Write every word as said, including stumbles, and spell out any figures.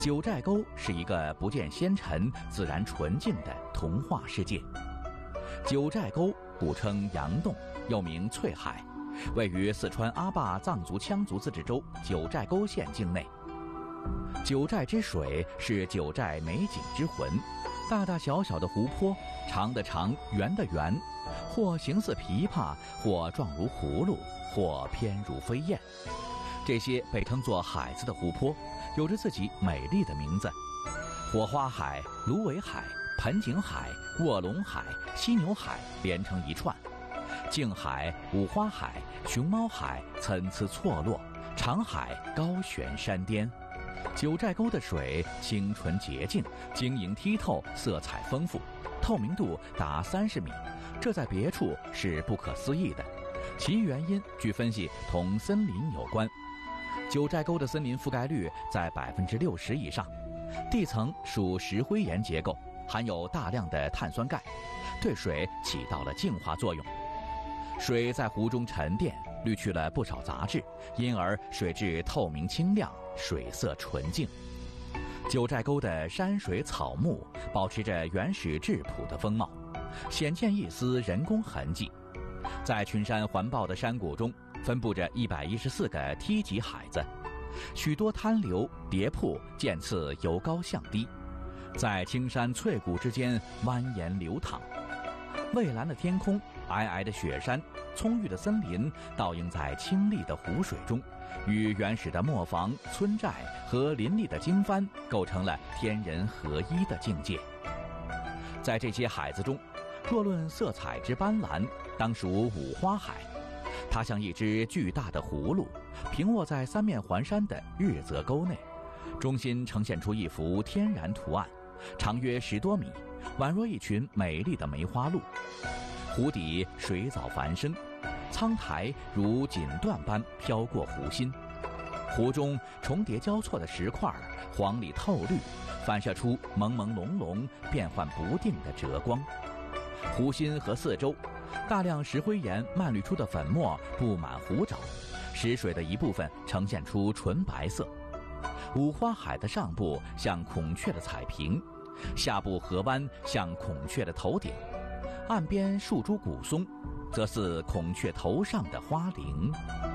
九寨沟是一个不见纤尘、自然纯净的童话世界。九寨沟古称羊洞，又名翠海，位于四川阿坝藏族羌族自治州九寨沟县境内。九寨之水是九寨美景之魂，大大小小的湖泊，长的长，圆的圆，或形似琵琶，或状如葫芦，或偏如飞燕。这些被称作海子的湖泊有着自己美丽的名字：火花海、芦苇海、盆景海、卧龙海、犀牛海连成一串，静海、五花海、熊猫海参差错落，长海高悬山巅。九寨沟的水清纯洁净，晶莹剔透，色彩丰富，透明度达三十米，这在别处是不可思议的。其原因据分析同森林有关。九寨沟的森林覆盖率在百分之六十以上，地层属石灰岩结构，含有大量的碳酸钙，对水起到了净化作用。水在湖中沉淀，滤去了不少杂质，因而水质透明清亮，水色纯净。九寨沟的山水草木保持着原始质朴的风貌，鲜见一丝人工痕迹。在群山环抱的山谷中，分布着一百一十四个梯级海子，许多滩流、叠瀑、渐次由高向低，在青山翠谷之间蜿蜒流淌。蔚蓝的天空，皑皑的雪山，葱郁的森林倒映在清丽的湖水中，与原始的磨坊、村寨和林立的经幡构成了天人合一的境界。在这些海子中，若论色彩之斑斓，当属五花海。它像一只巨大的葫芦，平卧在三面环山的日泽沟内，中心呈现出一幅天然图案，长约十多米，宛若一群美丽的梅花鹿。湖底水藻繁生，苍苔如锦缎般飘过湖心，湖中重叠交错的石块黄里透绿，反射出朦朦胧胧、变幻不定的折光。湖心和四周，大量石灰岩漫滤出的粉末布满湖沼，使水的一部分呈现出纯白色。五花海的上部像孔雀的彩屏，下部河湾像孔雀的头顶，岸边树株古松则似孔雀头上的花翎。